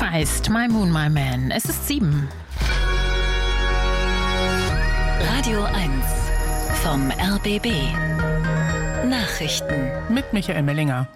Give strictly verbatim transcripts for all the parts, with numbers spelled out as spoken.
Feist, My Moon, My Man. Es ist sieben. Radio eins vom R B B. Nachrichten Mit Michael Mellinger.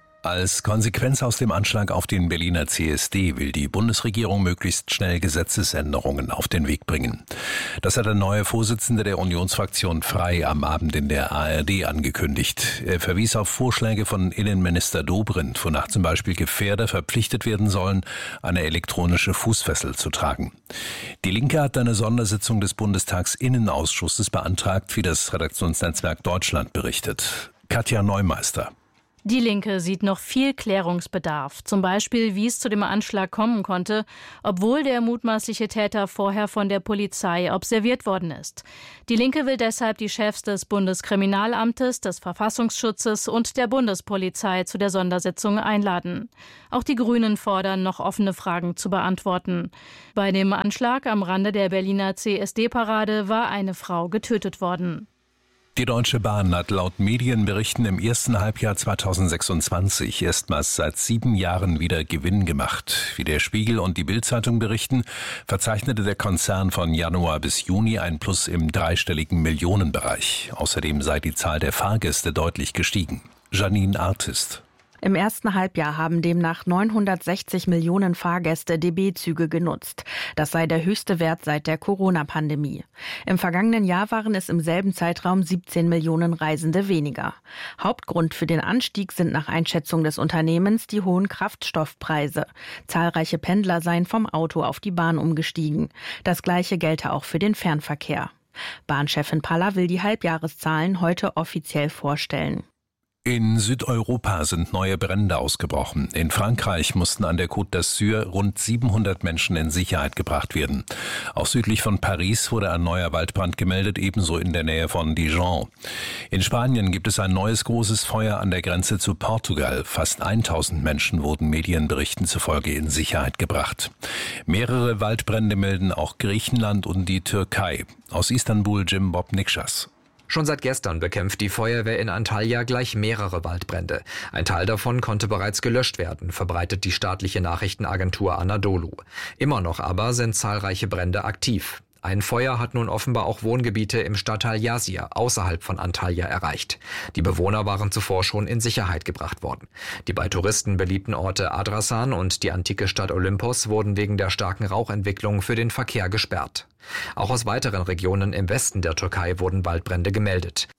Als Konsequenz aus dem Anschlag auf den Berliner C S D will die Bundesregierung möglichst schnell Gesetzesänderungen auf den Weg bringen. Das hat der neue Vorsitzende der Unionsfraktion Frei am Abend in der A R D angekündigt. Er verwies auf Vorschläge von Innenminister Dobrindt, wonach zum Beispiel Gefährder verpflichtet werden sollen, eine elektronische Fußfessel zu tragen. Die Linke hat eine Sondersitzung des Bundestagsinnenausschusses beantragt, wie das Redaktionsnetzwerk Deutschland berichtet. Katja Neumeister. Die Linke sieht noch viel Klärungsbedarf, zum Beispiel, wie es zu dem Anschlag kommen konnte, obwohl der mutmaßliche Täter vorher von der Polizei observiert worden ist. Die Linke will deshalb die Chefs des Bundeskriminalamtes, des Verfassungsschutzes und der Bundespolizei zu der Sondersitzung einladen. Auch die Grünen fordern, noch offene Fragen zu beantworten. Bei dem Anschlag am Rande der Berliner C S D-Parade war eine Frau getötet worden. Die Deutsche Bahn hat laut Medienberichten im ersten Halbjahr zweitausendsechsundzwanzig erstmals seit sieben Jahren wieder Gewinn gemacht. Wie der Spiegel und die Bild-Zeitung berichten, verzeichnete der Konzern von Januar bis Juni ein Plus im dreistelligen Millionenbereich. Außerdem sei die Zahl der Fahrgäste deutlich gestiegen. Janine Artist. Im ersten Halbjahr haben demnach neunhundertsechzig Millionen Fahrgäste D B-Züge genutzt. Das sei der höchste Wert seit der Corona-Pandemie. Im vergangenen Jahr waren es im selben Zeitraum siebzehn Millionen Reisende weniger. Hauptgrund für den Anstieg sind nach Einschätzung des Unternehmens die hohen Kraftstoffpreise. Zahlreiche Pendler seien vom Auto auf die Bahn umgestiegen. Das Gleiche gelte auch für den Fernverkehr. Bahnchefin Paller will die Halbjahreszahlen heute offiziell vorstellen. In Südeuropa sind neue Brände ausgebrochen. In Frankreich mussten an der Côte d'Azur rund siebenhundert Menschen in Sicherheit gebracht werden. Auch südlich von Paris wurde ein neuer Waldbrand gemeldet, ebenso in der Nähe von Dijon. In Spanien gibt es ein neues großes Feuer an der Grenze zu Portugal. Fast tausend Menschen wurden Medienberichten zufolge in Sicherheit gebracht. Mehrere Waldbrände melden auch Griechenland und die Türkei. Aus Istanbul Jim Bob Nikschas. Schon seit gestern bekämpft die Feuerwehr in Antalya gleich mehrere Waldbrände. Ein Teil davon konnte bereits gelöscht werden, verbreitet die staatliche Nachrichtenagentur Anadolu. Immer noch aber sind zahlreiche Brände aktiv. Ein Feuer hat nun offenbar auch Wohngebiete im Stadtteil Yazir außerhalb von Antalya erreicht. Die Bewohner waren zuvor schon in Sicherheit gebracht worden. Die bei Touristen beliebten Orte Adrasan und die antike Stadt Olympos wurden wegen der starken Rauchentwicklung für den Verkehr gesperrt. Auch aus weiteren Regionen im Westen der Türkei wurden Waldbrände gemeldet.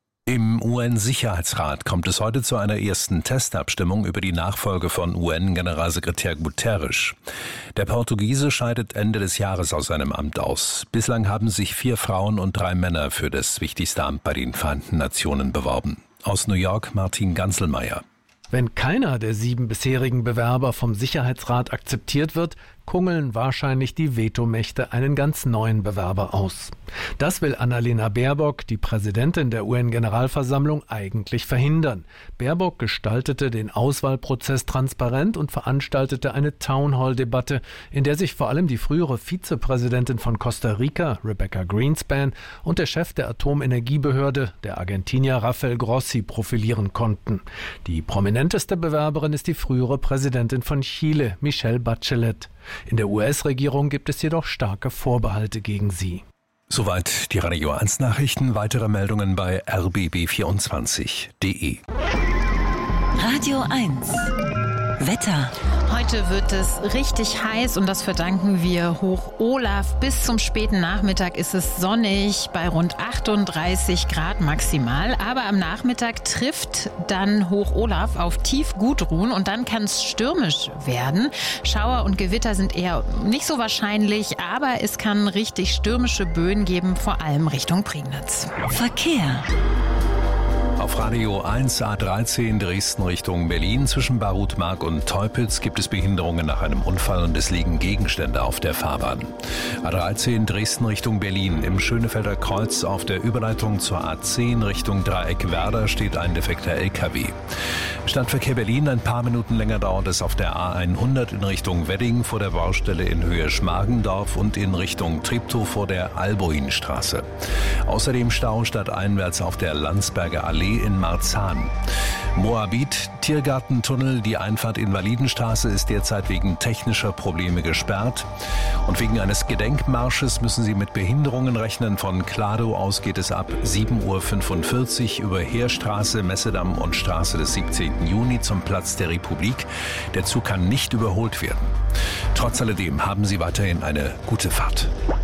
Im U N-Sicherheitsrat kommt es heute zu einer ersten Testabstimmung über die Nachfolge von U N-Generalsekretär Guterres. Der Portugiese scheidet Ende des Jahres aus seinem Amt aus. Bislang haben sich vier Frauen und drei Männer für das wichtigste Amt bei den Vereinten Nationen beworben. Aus New York Martin Ganzelmeier. Wenn keiner der sieben bisherigen Bewerber vom Sicherheitsrat akzeptiert wird, kungeln wahrscheinlich die Vetomächte einen ganz neuen Bewerber aus. Das will Annalena Baerbock, die Präsidentin der U N-Generalversammlung, eigentlich verhindern. Baerbock gestaltete den Auswahlprozess transparent und veranstaltete eine Townhall-Debatte, in der sich vor allem die frühere Vizepräsidentin von Costa Rica, Rebecca Greenspan, und der Chef der Atomenergiebehörde, der Argentinier Rafael Grossi, profilieren konnten. Die prominenteste Bewerberin ist die frühere Präsidentin von Chile, Michelle Bachelet. In der U S-Regierung gibt es jedoch starke Vorbehalte gegen sie. Soweit die Radio eins Nachrichten. Weitere Meldungen bei r b b vierundzwanzig punkt d e. Radio eins Wetter. Heute wird es richtig heiß und das verdanken wir Hoch Olaf. Bis zum späten Nachmittag ist es sonnig bei rund achtunddreißig Grad maximal. Aber am Nachmittag trifft dann Hoch Olaf auf Tief Gudrun und dann kann es stürmisch werden. Schauer und Gewitter sind eher nicht so wahrscheinlich, aber es kann richtig stürmische Böen geben, vor allem Richtung Prignitz. Verkehr. Auf Radio eins A dreizehn Dresden Richtung Berlin zwischen Barutmark und Teupitz gibt es Behinderungen nach einem Unfall und es liegen Gegenstände auf der Fahrbahn. A dreizehn Dresden Richtung Berlin im Schönefelder Kreuz auf der Überleitung zur A zehn Richtung Dreieck Werder steht ein defekter L K W. Stadtverkehr Berlin, ein paar Minuten länger dauert es auf der A hundert in Richtung Wedding vor der Baustelle in Höhe Schmargendorf und in Richtung Treptow vor der Alboinstraße. Außerdem Stau stadteinwärts auf der Landsberger Allee in Marzahn. Moabit, Tiergartentunnel, die Einfahrt Invalidenstraße ist derzeit wegen technischer Probleme gesperrt. Und wegen eines Gedenkmarsches müssen Sie mit Behinderungen rechnen. Von Kladow aus geht es ab sieben Uhr fünfundvierzig über Heerstraße, Messedamm und Straße des siebzehnten Juni zum Platz der Republik. Der Zug kann nicht überholt werden. Trotz alledem haben Sie weiterhin eine gute Fahrt.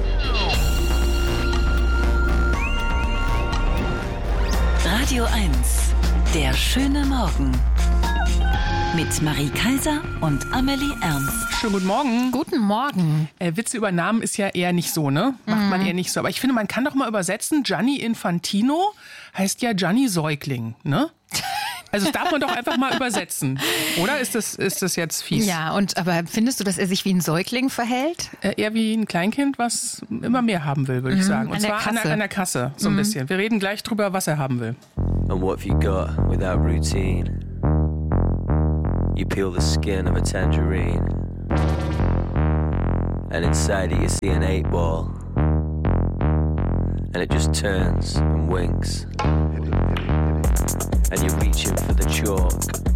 Radio eins, der schöne Morgen. Mit Marie Kaiser und Amelie Ernst. Schönen guten Morgen. Guten Morgen. Äh, Witze über Namen ist ja eher nicht so, ne? Macht mhm. man eher nicht so. Aber ich finde, man kann doch mal übersetzen, Gianni Infantino heißt ja Gianni Säugling, ne? Also das darf man doch einfach mal übersetzen. Oder ist das, ist das jetzt fies? Ja, und aber findest du, dass er sich wie ein Säugling verhält? Äh, eher wie ein Kleinkind, was immer mehr haben will, würde mhm. ich sagen. Und an zwar der an, der, an der Kasse, so mhm. ein bisschen. Wir reden gleich drüber, was er haben will. And what have you got without routine? You peel the skin of a tangerine, and inside it you see an eight ball, and it just turns and winks, and you're reaching for the chalk,